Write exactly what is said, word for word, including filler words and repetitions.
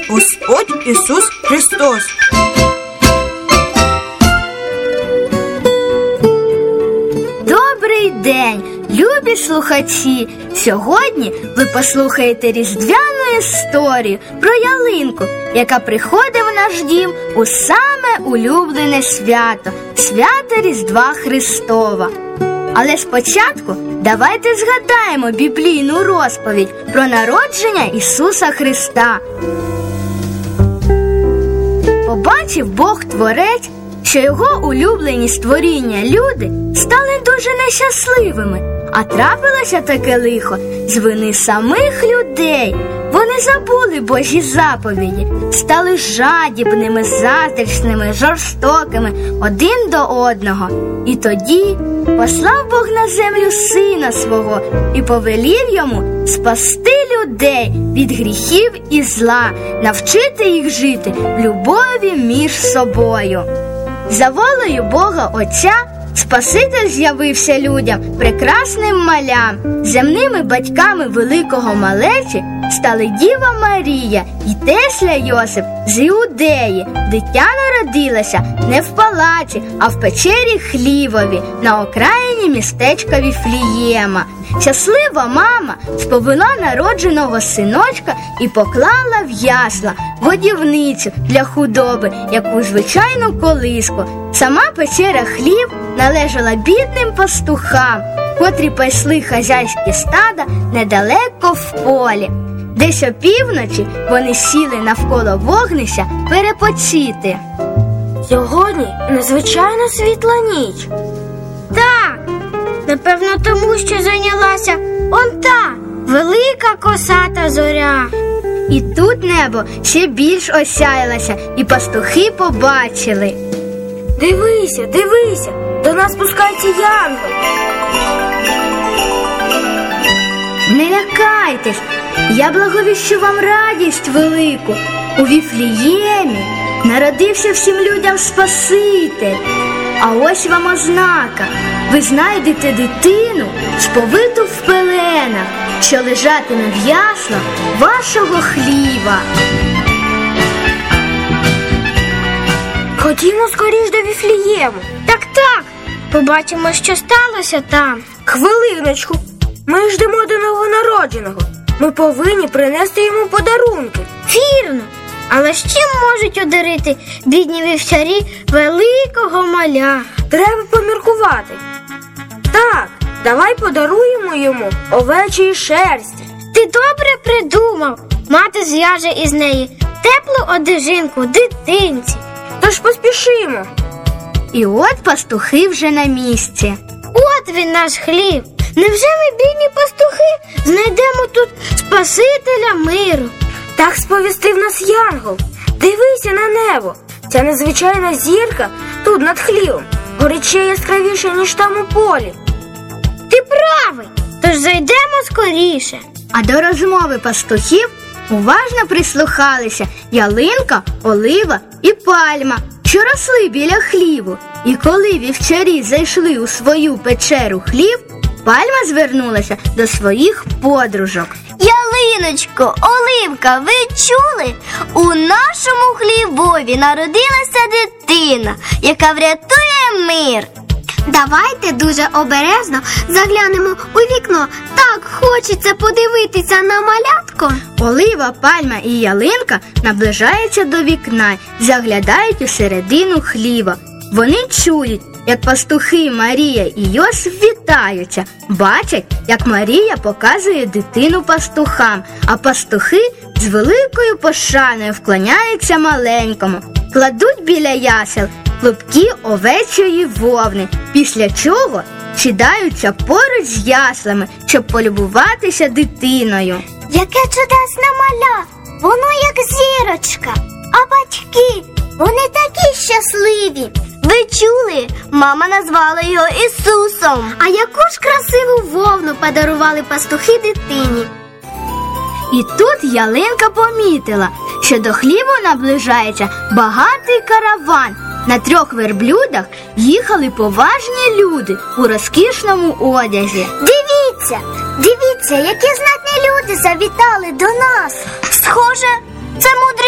Господь Ісус Христос. Добрий день, любі слухачі! Сьогодні ви послухаєте різдвяну історію про ялинку, яка приходить в наш дім у саме улюблене свято – свято Різдва Христова. Але спочатку давайте згадаємо біблійну розповідь про народження Ісуса Христа. Побачив Бог-творець, що його улюблені створіння люди стали дуже нещасливими, а трапилося таке лихо з вини самих людей. Вони забули Божі заповіді, стали жадібними, заздрісними, жорстокими один до одного. І тоді послав Бог на землю Сина Свого і повелів йому спасти людей від гріхів і зла, навчити їх жити в любові між собою. За волею Бога Отця Спаситель з'явився людям прекрасним малям. Земними батьками великого малечі стали Діва Марія і тесля Йосип з Іудеї. Дитя народилося не в палаці, а в печері Хлівові на окраїні містечка Віфлієма. Щаслива мама сповила народженого синочка і поклала в ясла годівницю для худоби, яку звичайну колиску. Сама печера Хлів належала бідним пастухам, котрі пасли хазяйські стада недалеко в полі. Десь опівночі вони сіли навколо вогнища перепочити. Сьогодні незвичайно світла ніч. Так, напевно тому, що зайнялася он та велика косата зоря. І тут небо ще більш осяялося, і пастухи побачили. Дивися, дивися, до нас спускається янгол. Не лякайтесь, я благовіщу вам радість велику. У Віфліємі народився всім людям Спаситель. А ось вам ознака. Ви знайдете дитину, сповиту в пеленах, що лежатиме в яслах вашого хліва. Ходімо скоріш до Віфлієму. Так, так, побачимо, що сталося там. Хвилиночку, ми ждемо до новонародженого. Ми повинні принести йому подарунки. Вірно, але з чим можуть одарити бідні вівчарі великого маля? Треба поміркувати. Так, давай подаруємо йому овечої шерсті. Ти добре придумав. Мати зв'яже із неї теплу одежинку дитинці. Тож поспішимо. І от пастухи вже на місці. От він, наш хліб. Невже ми, бідні пастухи, знайдемо тут Спасителя миру? Так сповістив нас янгол. Дивися на небо. Ця незвичайна зірка тут над хлівом горить ще яскравіше, ніж там у полі. Ти правий, тож зайдемо скоріше. А до розмови пастухів уважно прислухалися ялинка, олива і пальма, що росли біля хліву. І коли вівчарі зайшли у свою печеру Хлів, пальма звернулася до своїх подружок. Ялиночко, Оливка, ви чули? У нашому хлівові народилася дитина, яка врятує мир. Давайте дуже обережно заглянемо у вікно. Так хочеться подивитися на малятко. Олива, пальма і ялинка наближаються до вікна, заглядають у середину хліва. Вони чують, як пастухи Марія і Йосип вітаються. Бачать, як Марія показує дитину пастухам, а пастухи з великою пошаною вклоняються маленькому. Кладуть біля ясел клубки овечої вовни, після чого сідаються поруч з яслами, щоб полюбуватися дитиною. Яке чудесне маля! Воно як зірочка. А батьки, вони такі щасливі. Ви чули? Мама назвала його Ісусом. А яку ж красиву вовну подарували пастухи дитині. І тут ялинка помітила, що до хліву наближається багатий караван. На трьох верблюдах їхали поважні люди у розкішному одязі. Дивіться, дивіться, які знатні люди завітали до нас. Схоже, це мудрі